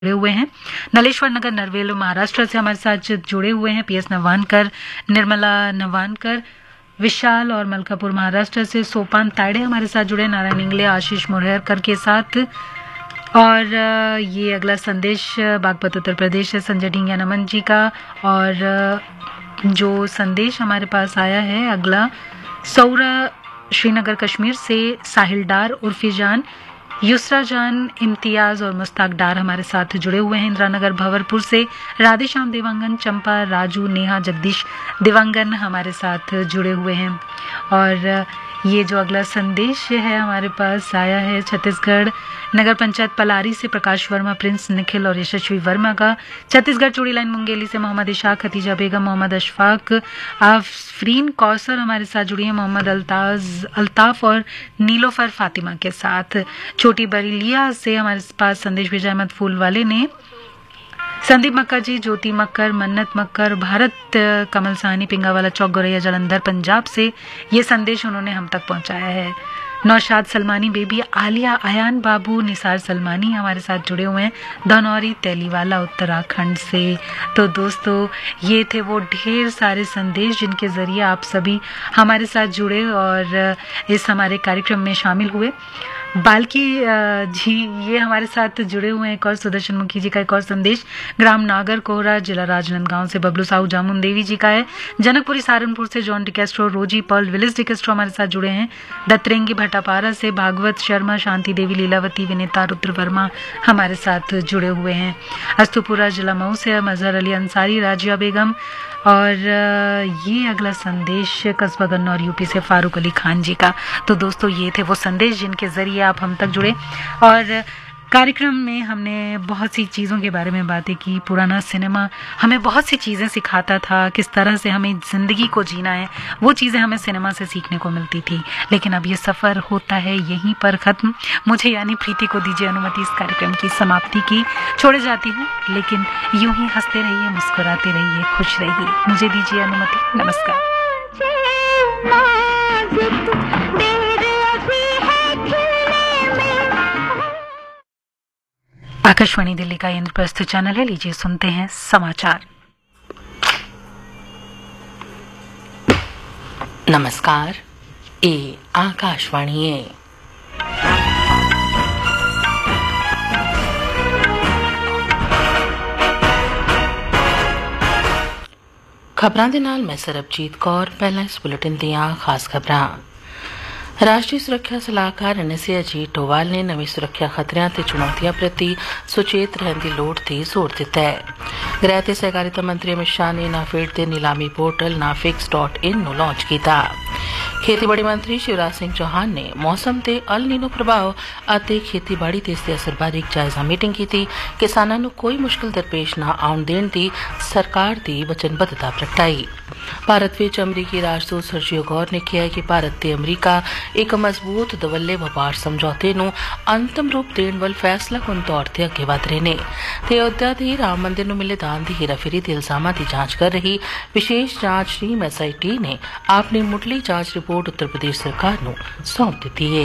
जुड़े हुए हैं। नलेश्वर नगर नरवेल महाराष्ट्र से हमारे साथ जुड़े हुए हैं पीएस नवानकर, निर्मला नवानकर, विशाल और मलकापुर महाराष्ट्र से सोपान ताड़े हमारे साथ जुड़े, नारायण इंगले, आशीष मुरहरकर के साथ। और ये अगला संदेश बागपत उत्तर प्रदेश से संजय ढींगिया नमन जी का। और जो संदेश हमारे पास आया है अगला सौरा श्रीनगर कश्मीर से साहिल डार, उर्फी जान, युसरा जान, इम्तियाज और मुस्ताक डार हमारे साथ जुड़े हुए हैं। इंदिरानगर भंवरपुर से राधेश्याम देवांगन, चंपा, राजू, नेहा, जगदीश देवांगन हमारे साथ जुड़े हुए हैं। और ये जो अगला संदेश है हमारे पास आया है छत्तीसगढ़ नगर पंचायत पलारी से प्रकाश वर्मा, प्रिंस निखिल और यशस्वी वर्मा का। छत्तीसगढ़ चूड़ी लाइन मुंगेली से मोहम्मद इशाक, खतीजा बेगम, मोहम्मद अशफाक, आफरीन कौसर हमारे साथ जुड़ी है, मोहम्मद अल्ताफ और नीलोफर फातिमा के साथ। छोटी बरेलिया से हमारे पास संदेश भेजा अहमद फूल वाले ने। संदीप मक्का जी, ज्योति मक्कर, मन्नत मक्कर, भारत कमल साहनी, पिंगावाला चौक, गोरैया जलंधर पंजाब से ये संदेश उन्होंने हम तक पहुंचाया है। नौशाद सलमानी, बेबी आलिया, अयान बाबू, निसार सलमानी हमारे साथ जुड़े हुए हैं धनौरी तेलीवाला उत्तराखंड से। तो दोस्तों ये थे वो ढेर सारे संदेश जिनके जरिए आप सभी हमारे साथ जुड़े और इस हमारे कार्यक्रम में शामिल हुए। बाल्की जी ये हमारे साथ जुड़े हुए हैं। एक और सुदर्शन मुखी जी का एक और संदेश ग्राम नागर कोहरा, जिला राजनांदगांव से बबलू साहू जामुन देवी जी का है। जनकपुरी सहारनपुर से जॉन डिकेस्ट्रो, रोजी पर्ल, विलिस डिकेस्ट्रो हमारे साथ जुड़े हैं। दत्रेंगी भट्टापारा से भागवत शर्मा, शांति देवी, लीलावती, विनीता, रुद्र वर्मा हमारे साथ जुड़े हुए हैं। अस्तुपुरा जिला मऊ से मजहर अली अंसारी, राजिया बेगम। और ये अगला संदेश कस्बा गन्नौर यूपी से फारूक अली खान जी का। तो दोस्तों ये थे वो संदेश जिनके जरिए आप हम तक जुड़े। और कार्यक्रम में हमने बहुत सी चीज़ों के बारे में बातें की। पुराना सिनेमा हमें बहुत सी चीज़ें सिखाता था, किस तरह से हमें ज़िंदगी को जीना है, वो चीज़ें हमें सिनेमा से सीखने को मिलती थी। लेकिन अब ये सफ़र होता है यहीं पर ख़त्म। मुझे यानी प्रीति को दीजिए अनुमति इस कार्यक्रम की समाप्ति की। छोड़े जाती हूँ, लेकिन यूं ही हंसते रहिए, मुस्कुराते रहिए, खुश रहिए। मुझे दीजिए अनुमति। नमस्कार। आकाशवाणी दिल्ली का इंद्रप्रस्थ चैनल है। लीजिए सुनते हैं समाचार। नमस्कार, ये आकाशवाणी है। खबरां दे नाल मैं सरबजीत कौर। पहला इस बुलेटिन दियां खास खबरां। राष्ट्रीय सुरक्षा सलाहकार एनएसए अजीत डोवाल ने नवीं सुरक्षा खतरियां ते चुनौतियां प्रति सुचेत रहने की लोड़ ते जोर दिता है। गृह ते सहकारिता मंत्री अमित शाह ने नाफेड दे नीलामी पोर्टल nafix.in ਨੂੰ ਲਾਂਚ ਕੀਤਾ। ਖੇਤੀਬਾੜੀ ਮੰਤਰੀ शिवराज सिंह चौहान ने मौसम ਤੇ ਅਲ ਨੀਨੋ ਪ੍ਰਭਾਵ ਅਤੇ ਖੇਤੀਬਾੜੀ ਤੇ ਇਸ ਦੇ ਅਸਰ ਬਾਰੇ ਇੱਕ ਜਾਇਜ਼ਾ ਮੀਟਿੰਗ ਕੀਤੀ। ਕਿਸਾਨਾਂ ਨੂੰ ਕੋਈ ਮੁਸ਼ਕਲ ਦਰਪੇਸ਼ ਨਾ ਆਉਣ ਦੇਣ ਦੀ ਸਰਕਾਰ ਦੀ ਵਚਨਬੱਧਤਾ ਪ੍ਰਗਟਾਈ। ਭਾਰਤ ਵਿੱਚ ਅਮਰੀਕੀ ਰਾਜਦੂਤ ਸਰਜੀਓ ਗੌਰ ਨੇ ਕਿਹਾ ਕਿ ਭਾਰਤ ਤੇ ਅਮਰੀਕਾ ਇੱਕ ਮਜ਼ਬੂਤ ਦਵੱਲੇ ਵਪਾਰ ਸਮਝੌਤੇ ਨੂੰ ਅੰਤਮ ਰੂਪ ਦੇਣ ਵੱਲ ਫੈਸਲਾਕੁਨ ਤੌਰ ਤੇ ਅੱਗੇ ਵਧ ਰਹੇ ਨੇ ਤੇ ਅਯੋਧਿਆ ਦੇ ਰਾਮ ਮੰਦਿਰ ਨੂੰ ਮਿਲੇ ਦਾਨ ਦੀ ਹੇਰਾਫੇਰੀ ਦੇ ਇਲਜ਼ਾਮਾਂ ਦੀ ਜਾਂਚ ਕਰ ਰਹੀ ਵਿਸ਼ੇਸ਼ ਜਾਂਚ ਟੀਮ एसआईटी ने अपनी मुढ़ली जांच रिपोर्ट उत्तर प्रदेश सरकार ਨੂੰ सौंप दी है।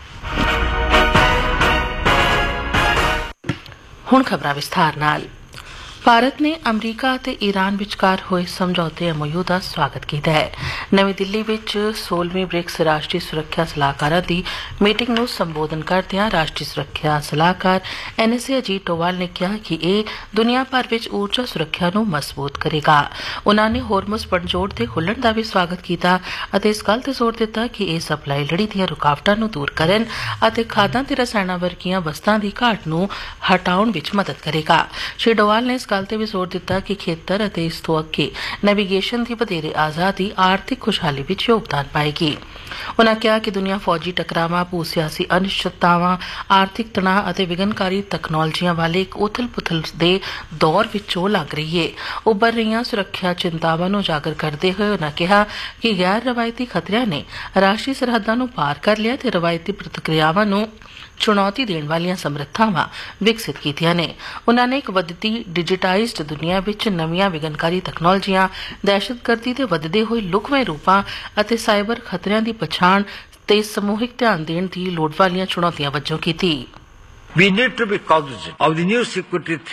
हुण खबरां विस्तार नाल। भारत ने अमरीका ते ईरान विचकार होए समझौते एमओयू का स्वागत किया है। नवी दिल्ली विच 16वीं ब्रिक्स राष्ट्रीय सुरक्षा सलाहकारां दी मीटिंग ਨੂੰ संबोधन करदिआं राष्ट्रीय सुरक्षा सलाहकार एनएसए अजीत डोवाल ने कहा कि यह दुनिया भर विच ऊर्जा सुरक्षा ਨੂੰ मजबूत करेगा। उन्होंने होर्मुज़ पनजोड़ के खुलण का भी स्वागत किया और इस गल ते जोर दिता कि यह सप्लाई लड़ी ਦੀਆਂ रुकावटां ਨੂੰ दूर करन ਅਤੇ खादां ते रसायणां वर्गीਆਂ वस्तां ਦੀ घाट ਨੂੰ हटाउण विच मदद करेगा। श्री डोवाल ने इस गल ते भी जोर दिता कि खेतर ਅਤੇ ਇਸ ਤੋਂ ਅੱਗੇ ਨੈਵੀਗੇਸ਼ਨ ਦੀ ਵਧੇਰੇ ਆਜ਼ਾਦੀ ਆਰਥਿਕ ਖੁਸ਼ਹਾਲੀ ਵਿੱਚ ਯੋਗਦਾਨ ਪਾਏਗੀ। ਉਨ੍ਹਾਂ ਕਿਹਾ ਕਿ ਦੁਨੀਆ ਫੌਜੀ ਟਕਰਾਵਾਂ, ਭੂ ਸਿਆਸੀ ਅਨਿਸ਼ਚਿਤਤਾਵਾਂ, ਆਰਥਿਕ ਤਣਾਅ ਅਤੇ ਵਿਘਨਕਾਰੀ ਤਕਨਾਲੋਜੀਆਂ ਵਾਲੇ ਇੱਕ ਉਥਲ-ਪੁਥਲ ਦੇ ਦੌਰ ਵਿੱਚੋਂ ਲੰਘ ਰਹੀ ਹੈ। ਉੱਭਰ ਰਹੀਆਂ ਸੁਰੱਖਿਆ ਚਿੰਤਾਵਾਂ ਨੂੰ ਉਜਾਗਰ ਕਰਦੇ ਹੋਏ ਉਨ੍ਹਾਂ ਕਿਹਾ ਕਿ ਗੈਰ ਰਵਾਇਤੀ ਖਤਰਿਆਂ ਨੇ ਰਾਸ਼ਟਰੀ ਸਰਹੱਦਾਂ ਨੂੰ ਪਾਰ ਕਰ ਲਿਆ ਤੇ ਰਵਾਇਤੀ ਪ੍ਰਤੀਕਿਰਿਆਵਾਂ ਨੂੰ चुनौती देने वाली समर्थावां विकसित कीतियां ने। उन्होंने एक वधदी डिजिटाइज्ड दुनिया विच नवीं विघनकारी तकनोलॉजियां, दहशतगर्दी के वधदे होए लुकवें रूपां अते साइबर खतरियां की पछाण ते समूहिक ध्यान देण दी लोड़ वालियां चुनौतियां वजों कीती। We need to be cognizant of the new security